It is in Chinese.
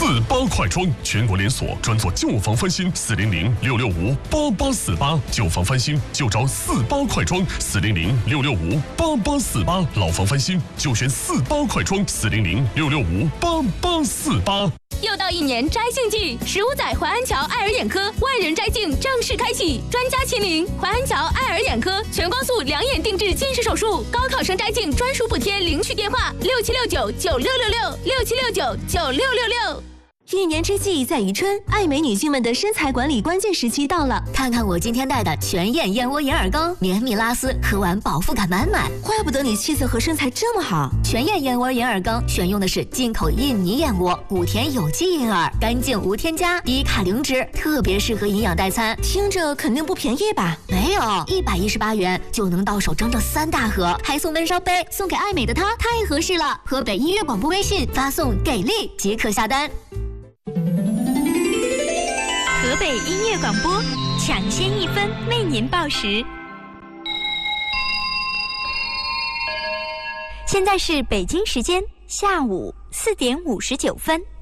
48快装，全国连锁，专做旧房翻新，400-665-8848，旧房翻新就找48快装，400-665-8848，老房翻新就选48快装，400-665-8848。 又到一年摘镜季，15载淮安桥爱尔眼科万人摘镜正式开启，专家亲临，淮安桥爱尔眼科全光速两眼定制近视手术，高考生摘镜专属补贴，领取电话67699666，67699666。 一年之计在于春，爱美女性们的身材管理关键时期到了。 看看我今天带的全燕燕窝眼耳膏，绵密拉丝，喝完饱腹感满满。 怪不得你气色和身材这么好。 全燕燕窝眼耳膏选用的是进口印尼燕窝，5天有机银耳，干净无添加，低卡零脂，特别适合营养代餐。 听着肯定不便宜吧？ 没有，118元就能到手整整3大盒，还送闷烧杯，送给爱美的她太合适了。河北音乐广播微信发送给力即可下单。 河北音乐广播，抢先1分为您报时。现在是北京时间下午4点59分。